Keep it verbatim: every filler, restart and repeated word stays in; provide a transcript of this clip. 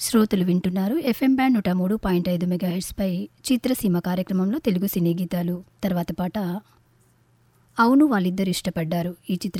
శ్రోతలు వింటున్నారు FM band నూట మూడు పాయింట్ ఐదు మెగాహెర్ట్స్పై చిత్రసీమ కార్యక్రమంలో తెలుగు సినీ గీతాలు. తర్వాత పాట అవును వాళ్ళిద్దరు ఇష్టపడ్డారు ఈ చిత్ర